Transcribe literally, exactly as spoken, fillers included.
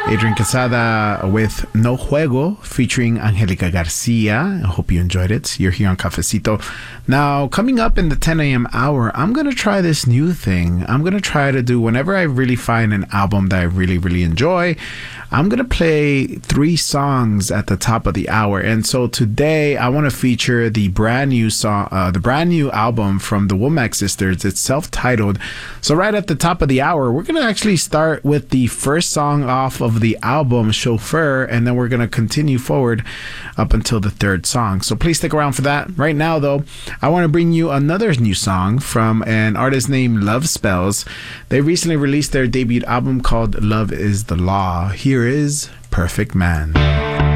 Adrian Quesada with No Juego featuring Angelica Garcia. I hope you enjoyed it. You're here on Cafecito. Now, coming up in the ten a.m. hour, I'm going to try this new thing. I'm going to try to do, whenever I really find an album that I really, really enjoy, I'm going to play three songs at the top of the hour. And so today I want to feature the brand new song, uh, the brand new album from the Womack Sisters. It's self-titled. So right at the top of the hour, we're going to actually start with the first song off of the album, Chauffeur, and then we're going to continue forward up until the third song. So please stick around for that. Right now, though, I want to bring you another new song from an artist named Love Spells. They recently released their debut album called Love is the Law. Here is Perfect Man.